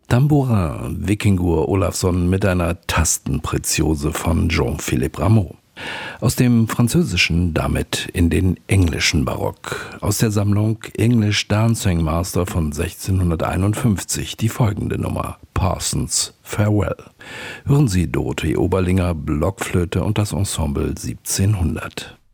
Tambourin, Vikingur Olafsson mit einer Tastenpreziose von Jean-Philippe Rameau. Aus dem Französischen damit in den englischen Barock. Aus der Sammlung English Dancing Master von 1651 die folgende Nummer, Parsons Farewell. Hören Sie Dorothee Oberlinger, Blockflöte und das Ensemble 1700.